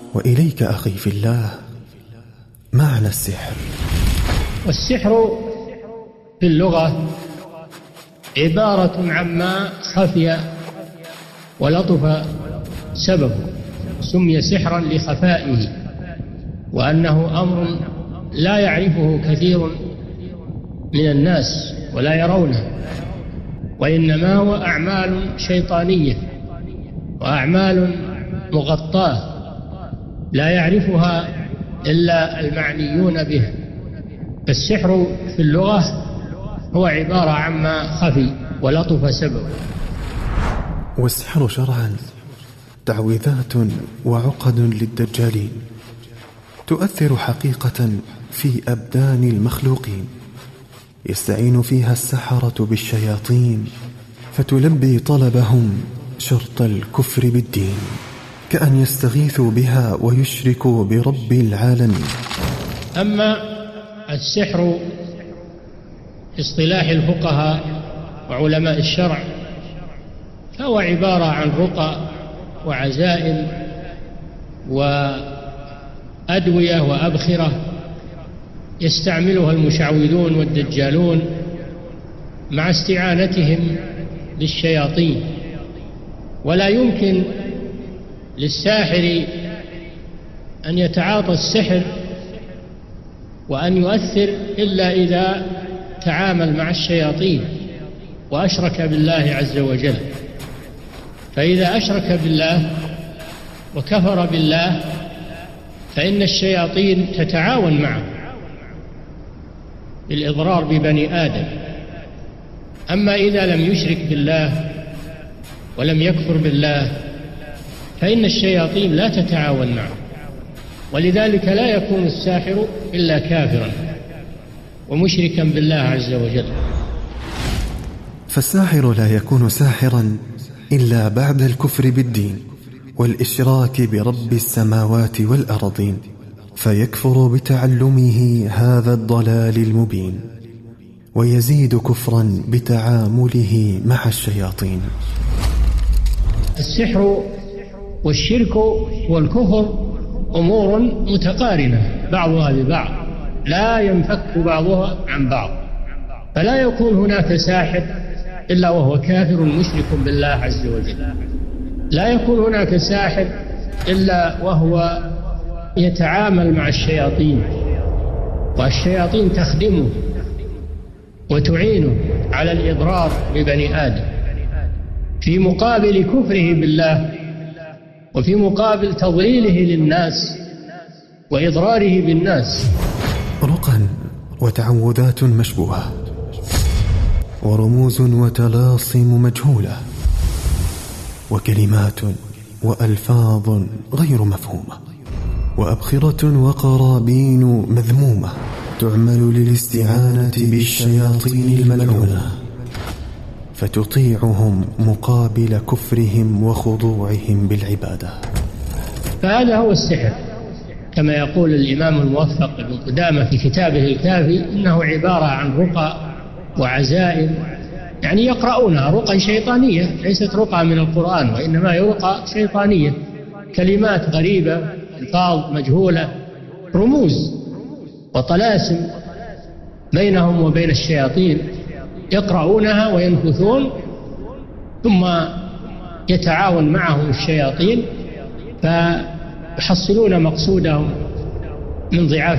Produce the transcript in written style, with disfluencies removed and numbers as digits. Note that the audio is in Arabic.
وإليك أخي في الله معنى السحر. والسحر في اللغة عبارة عما خفي ولطف سببه، سمي سحرا لخفائه، وأنه أمر لا يعرفه كثير من الناس ولا يرونه، وإنما هو أعمال شيطانية وأعمال مغطاة لا يعرفها إلا المعنيون به. فالسحر في اللغة هو عبارة عما خفي ولطف سببه. والسحر شرعا تعويذات وعقد للدجالين تؤثر حقيقة في أبدان المخلوقين، يستعين فيها السحرة بالشياطين فتلبي طلبهم شرط الكفر بالدين، كأن يستغيثوا بها ويشركوا برب العالمين. أما السحر في اصطلاح الفقهاء وعلماء الشرع فهو عبارة عن رقى وعزائم وأدوية وأبخرة يستعملها المشعوذون والدجالون مع استعانتهم بالشياطين. ولا يمكن للساحر أن يتعاطى السحر وأن يؤثر إلا إذا تعامل مع الشياطين وأشرك بالله عز وجل. فإذا أشرك بالله وكفر بالله فإن الشياطين تتعاون معه بالإضرار ببني آدم. أما إذا لم يشرك بالله ولم يكفر بالله فإن الشياطين لا تتعاون معه، ولذلك لا يكون الساحر إلا كافرا ومشركا بالله عز وجل. فالساحر لا يكون ساحرا إلا بعد الكفر بالدين والإشراك برب السماوات والأرضين، فيكفر بتعلمه هذا الضلال المبين ويزيد كفرا بتعامله مع الشياطين. السحر والشرك والكفر أمور متقارنة بعضها ببعض، لا ينفك بعضها عن بعض، فلا يكون هناك ساحر إلا وهو كافر مشرك بالله عز وجل، لا يكون هناك ساحر إلا وهو يتعامل مع الشياطين والشياطين تخدمه وتعينه على الإضرار ببني آدم في مقابل كفره بالله وفي مقابل تضليله للناس وإضراره بالناس. رقى وتعوذات مشبوهة ورموز وتلاصم مجهولة وكلمات وألفاظ غير مفهومة وأبخرة وقرابين مذمومة تعمل للاستعانة بالشياطين الملعونة فتطيعهم مقابل كفرهم وخضوعهم بالعبادة. فهذا هو السحر كما يقول الإمام الموفق ابن قدامة في كتابه الكافي، إنه عبارة عن رقى وعزائم، يعني يقرؤونها رقى شيطانية ليست رقى من القرآن، وإنما هي رقى شيطانية، كلمات غريبة، ألفاظ مجهولة، رموز وطلاسم بينهم وبين الشياطين يقرؤونها وينفثون، ثم يتعاون معهم الشياطين فيحصلون مقصودهم من ضعاف